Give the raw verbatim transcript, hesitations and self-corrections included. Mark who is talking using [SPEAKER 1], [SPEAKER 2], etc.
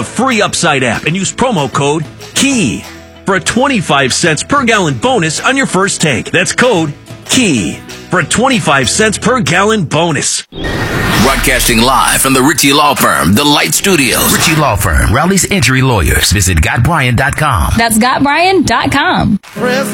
[SPEAKER 1] free Upside app and use promo code KEY for a twenty-five cents per gallon bonus on your first tank. That's code KEY for a twenty-five cents per gallon bonus.
[SPEAKER 2] Broadcasting live from the Ritchie Law Firm, The Light Studios. Ritchie Law Firm, Raleigh's Injury Lawyers. Visit Got Brian dot com.
[SPEAKER 3] That's Got Brian dot com.